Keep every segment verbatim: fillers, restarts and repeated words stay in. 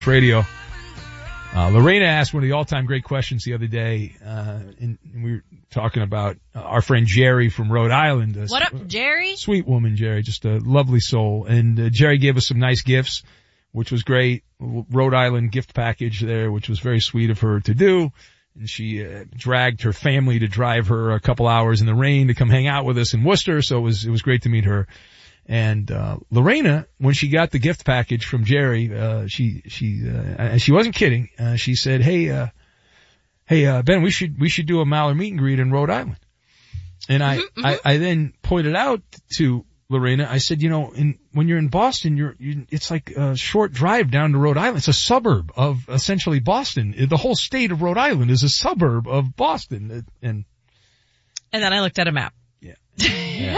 Radio. Uh, Lorena asked one of the all-time great questions the other day, uh, and, and we were talking about uh, our friend Jerry from Rhode Island. Uh, what up, Jerry? Sweet woman, Jerry, just a lovely soul. And uh, Jerry gave us some nice gifts, which was great. Rhode Island gift package there, which was very sweet of her to do. And she uh, dragged her family to drive her a couple hours in the rain to come hang out with us in Worcester, so it was, it was great to meet her. And, uh, Lorena, when she got the gift package from Jerry, uh, she, she, uh, and she wasn't kidding, uh, she said, hey, uh, hey, uh, Ben, we should, we should do a Maller meet and greet in Rhode Island. And I, mm-hmm, mm-hmm. I, I then pointed out to Lorena, I said, you know, in, when you're in Boston, you're, you, it's like a short drive down to Rhode Island. It's a suburb of essentially Boston. The whole state of Rhode Island is a suburb of Boston. And, and then I looked at a map. Yeah. Yeah.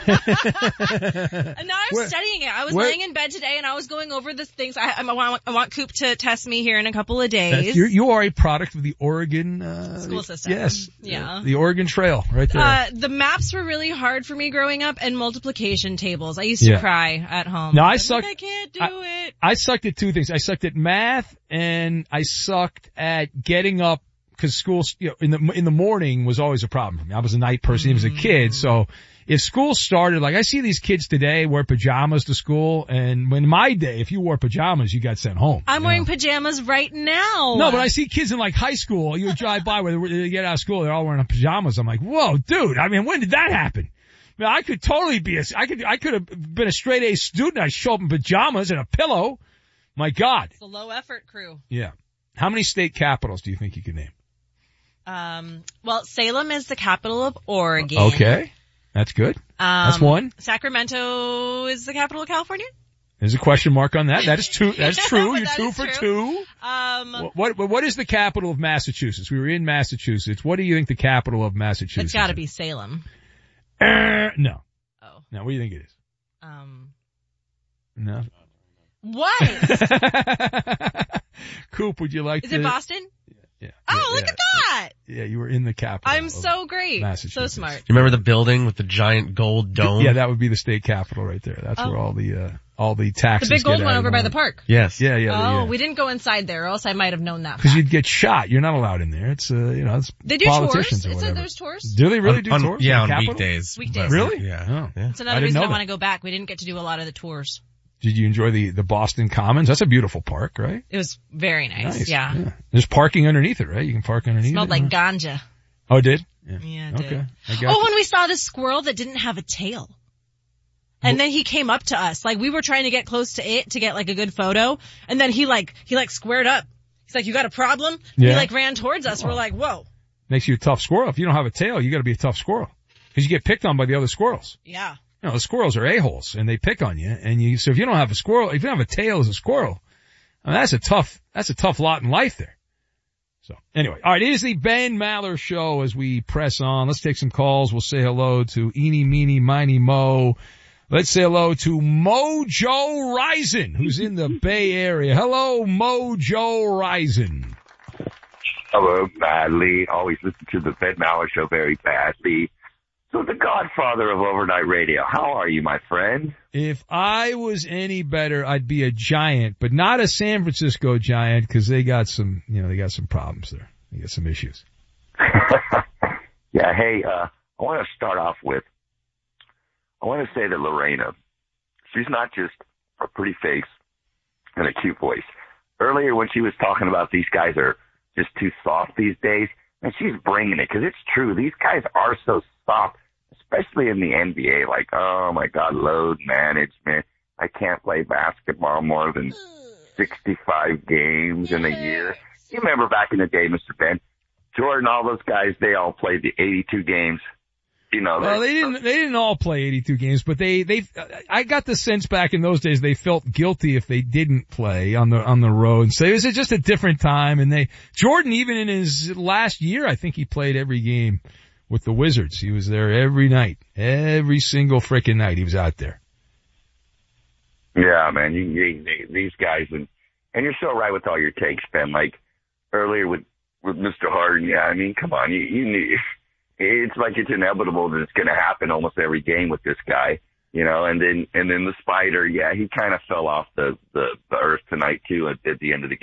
And now I'm where, studying it. I was where, laying in bed today and I was going over the things. I, I want, I want Coop to test me here in a couple of days. You're, you are a product of the Oregon, uh, school system. Yes. Yeah. The, the Oregon Trail right there. Uh, the maps were really hard for me growing up, and multiplication tables. I used to yeah. cry at home. No, I I'm sucked. Like, I can't do I, it. I sucked at two things. I sucked at math and I sucked at getting up. Cause school, you know, in the, in the morning was always a problem for me. I was a night person, even as a kid. So if school started, like I see these kids today wear pajamas to school, and when in my day, if you wore pajamas, you got sent home. I'm wearing know? pajamas right now. No, but I see kids in like high school, you would drive by where they get out of school, they're all wearing pajamas. I'm like, whoa, dude, I mean, when did that happen? I mean, I could totally be a, I could, I could have been a straight A student. I show up in pajamas and a pillow. My God. It's a low effort crew. Yeah. How many state capitals do you think you can name? Um, well, Salem is the capital of Oregon. Okay. That's good. Um, That's one. Sacramento is the capital of California. There's a question mark on that. That is two. That's true. You're that two for true. two. Um, what, what, what is the capital of Massachusetts? We were in Massachusetts. What do you think the capital of Massachusetts it's gotta is? be Salem. Uh, no. Oh. No, what do you think it is? Um. No. What? Coop, would you like is to? Is it Boston? Yeah. Oh, yeah, look yeah. at that! Yeah, you were in the capital. I'm so great. So smart. Do you remember the building with the giant gold dome? Yeah, that would be the state capitol right there. That's oh. where all the, uh, all the taxes The big gold get one out over of by the park. Yes. Yeah, yeah. Oh, the, uh, we didn't go inside there, or else I might have known that. Because you'd get shot. You're not allowed in there. It's, uh, you know, it's they do politicians tours. or It's whatever. a, there's tours. Do they really on, do on, tours? Yeah, on Capitol? weekdays. Weekdays. Really? Yeah. Oh. yeah. It's another I reason I that. want to go back. We didn't get to do a lot of the tours. Did you enjoy the, the Boston Commons? That's a beautiful park, right? It was very nice. Nice. Yeah. yeah. There's parking underneath it, right? You can park underneath It smelled it. like ganja. Oh, it did? Yeah, it did. Okay. I got Oh, you. when we saw the squirrel that didn't have a tail. And then he came up to us. Like, we were trying to get close to it to get, like, a good photo. And then he, like, he, like, squared up. He's like, you got a problem? Yeah. He, like, ran towards us. Oh. We're like, whoa. Makes you a tough squirrel. If you don't have a tail, you gotta be a tough squirrel. Cause you get picked on by the other squirrels. Yeah. You know, the squirrels are a-holes and they pick on you. And you, so if you don't have a squirrel, if you don't have a tail as a squirrel, I mean, that's a tough, that's a tough lot in life there. So anyway, all right, it is the Ben Maller Show as we press on. Let's take some calls. We'll say hello to Eeny, Meeny, Miny, Mo. Let's say hello to Mojo Rison, who's in the Bay Area. Hello, Mojo Rison. Hello, badly. Always listen to the Ben Maller Show very badly. So the godfather of overnight radio. How are you, my friend? If I was any better, I'd be a Giant, but not a San Francisco Giant because they got some, you know, they got some problems there. They got some issues. Yeah, hey, uh, I want to start off with, I want to say that Lorena, she's not just a pretty face and a cute voice. Earlier when she was talking about these guys are just too soft these days, and she's bringing it because it's true. These guys are so soft, especially in the N B A. Like, oh my God, load management. I can't play basketball more than sixty-five games in a year. You remember back in the day, Mister Ben, Jordan, all those guys, they all played the eighty-two games. You know, well, they didn't, they didn't all play eighty-two games, but they, they, I got the sense back in those days they felt guilty if they didn't play on the, on the road and say, it was just a different time. And they, Jordan, even in his last year, I think he played every game with the Wizards. He was there every night, every single frickin' night he was out there. Yeah, man, you, you, these guys, and, and you're so right with all your takes, Ben. Like earlier with, with Mister Harden, yeah, I mean, come on, you, you need, it's like it's inevitable that it's going to happen almost every game with this guy. You know, and then, and then the spider, yeah, he kind of fell off the, the, the earth tonight too at, at the end of the